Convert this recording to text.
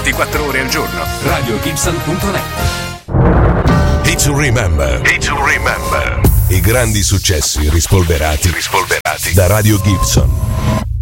24 ore al giorno. RadioGibson.net. Hit to Remember. I grandi successi rispolverati da Radio Gibson.